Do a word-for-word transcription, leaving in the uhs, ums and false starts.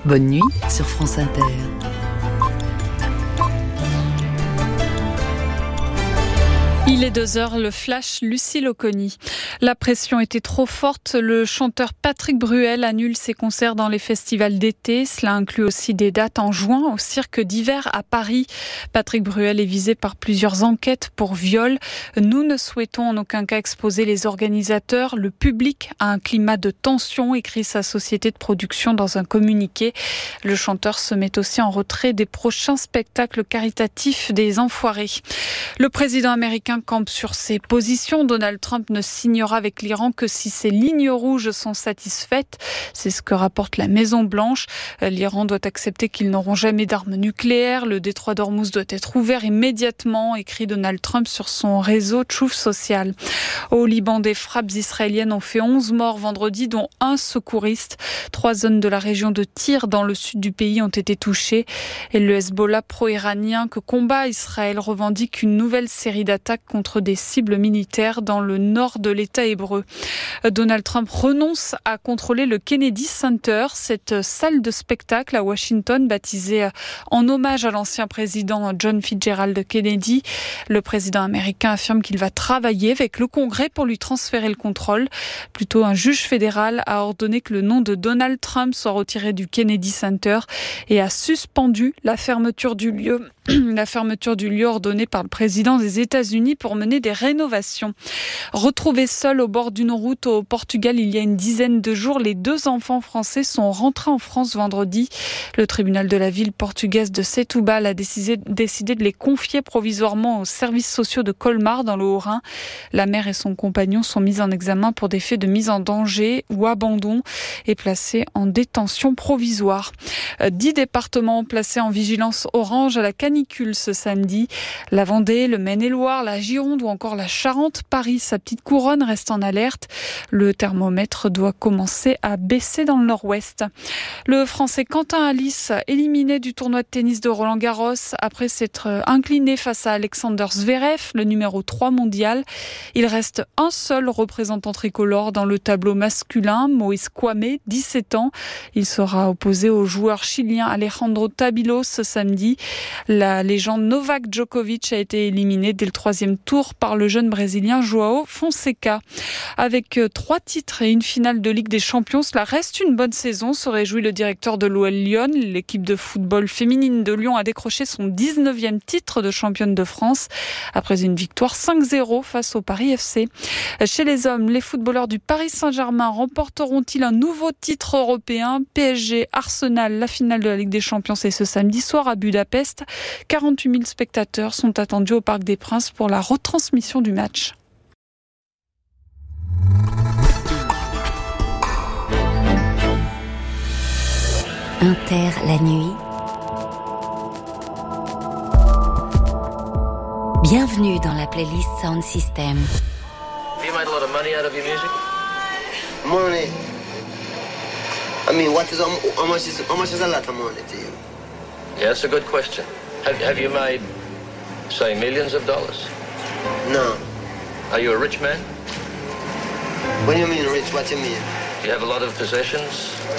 Bonne nuit sur France Inter. Il est deux heures, le flash, Lucille Oconi. La pression était trop forte. Le chanteur Patrick Bruel annule ses concerts dans les festivals d'été. Cela inclut aussi des dates en juin au cirque d'hiver à Paris. Patrick Bruel est visé par plusieurs enquêtes pour viol. Nous ne souhaitons en aucun cas exposer les organisateurs. Le public a un climat de tension, écrit sa société de production dans un communiqué. Le chanteur se met aussi en retrait des prochains spectacles caritatifs des Enfoirés. Le président américain campe sur ses positions. Donald Trump ne signera avec l'Iran que si ses lignes rouges sont satisfaites. C'est ce que rapporte la Maison-Blanche. L'Iran doit accepter qu'ils n'auront jamais d'armes nucléaires. Le détroit d'Ormuz doit être ouvert immédiatement, écrit Donald Trump sur son réseau Truth Social. Au Liban, des frappes israéliennes ont fait onze morts vendredi, dont un secouriste. Trois zones de la région de Tyr, dans le sud du pays, ont été touchées. Et le Hezbollah pro-iranien que combat Israël revendique une nouvelle série d'attaques contre des cibles militaires dans le nord de l'État hébreu. Donald Trump renonce à contrôler le Kennedy Center, cette salle de spectacle à Washington baptisée en hommage à l'ancien président John Fitzgerald Kennedy. Le président américain affirme qu'il va travailler avec le Congrès pour lui transférer le contrôle. Plutôt, un juge fédéral a ordonné que le nom de Donald Trump soit retiré du Kennedy Center et a suspendu la fermeture du lieu. La fermeture du lieu ordonnée par le président des États-Unis pour mener des rénovations. Retrouvés seuls au bord d'une route au Portugal il y a une dizaine de jours, les deux enfants français sont rentrés en France vendredi. Le tribunal de la ville portugaise de Setúbal a décidé, décidé de les confier provisoirement aux services sociaux de Colmar dans le Haut-Rhin. La mère et son compagnon sont mis en examen pour des faits de mise en danger ou abandon et placés en détention provisoire. Dix départements placés en vigilance orange à la canicule ce samedi. La Vendée, le Maine-et-Loire, la Gironde ou encore la Charente, Paris, sa petite couronne, reste en alerte. Le thermomètre doit commencer à baisser dans le nord-ouest. Le Français Quentin Halys, éliminé du tournoi de tennis de Roland-Garros après s'être incliné face à Alexander Zverev, le numéro trois mondial. Il reste un seul représentant tricolore dans le tableau masculin, Moïse Kouamé, dix-sept ans. Il sera opposé au joueur chilien Alejandro Tabilo ce samedi. La légende Novak Djokovic a été éliminé dès le troisième tour par le jeune brésilien João Fonseca. Avec trois titres et une finale de Ligue des Champions, cela reste une bonne saison, se réjouit le directeur de l'O L Lyon. L'équipe de football féminine de Lyon a décroché son dix-neuvième titre de championne de France après une victoire cinq zéro face au Paris F C. Chez les hommes, les footballeurs du Paris Saint-Germain remporteront-ils un nouveau titre européen? P S G, Arsenal, la finale de la Ligue des Champions, c'est ce samedi soir à Budapest. quarante-huit mille spectateurs sont attendus au Parc des Princes pour la retransmission du match. Inter la nuit. Bienvenue dans la playlist Sound System. Have you made a lot of money out of your music? Money. I mean, what is how much is how much is a lot of money to you? Yeah, that's a good question. Have have you made, say, millions of dollars? No. Are you a rich man? What do you mean rich? What do you mean? Do you have a lot of possessions?